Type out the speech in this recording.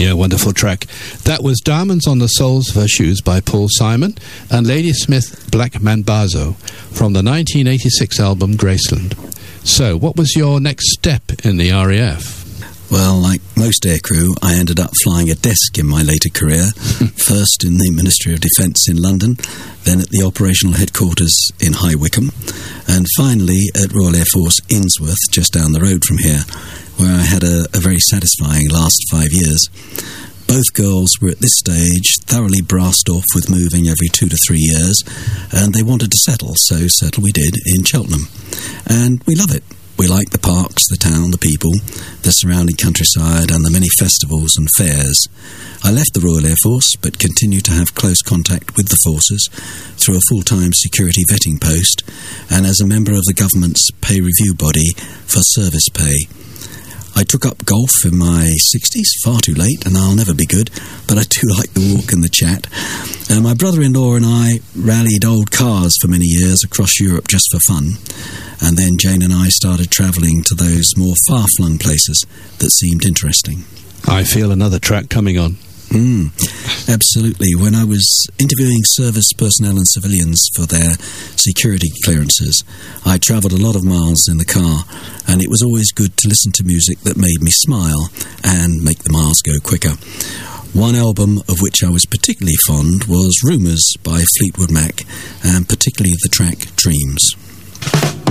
Yeah, wonderful track. That was Diamonds on the Soles of Her Shoes by Paul Simon and Ladysmith Black Mambazo from the 1986 album Graceland. So, what was your next step in the RAF? Well, like most aircrew, I ended up flying a desk in my later career, first in the Ministry of Defence in London, then at the operational headquarters in High Wycombe, and finally at Royal Air Force Innsworth, just down the road from here, where I had a very satisfying last 5 years. Both girls were at this stage thoroughly brassed off with moving every 2 to 3 years, and they wanted to settle, so settle we did in Cheltenham. And we love it. We like the parks, the town, the people, the surrounding countryside, and the many festivals and fairs. I left the Royal Air Force, but continued to have close contact with the forces through a full-time security vetting post and as a member of the government's pay review body for service pay. I took up golf in my 60s, far too late, and I'll never be good, but I do like the walk and the chat. My brother-in-law and I rallied old cars for many years across Europe just for fun, and then Jane and I started travelling to those more far-flung places that seemed interesting. I feel another track coming on. Absolutely. When I was interviewing service personnel and civilians for their security clearances, I travelled a lot of miles in the car, and it was always good to listen to music that made me smile and make the miles go quicker. One album of which I was particularly fond was Rumours by Fleetwood Mac, and particularly the track Dreams.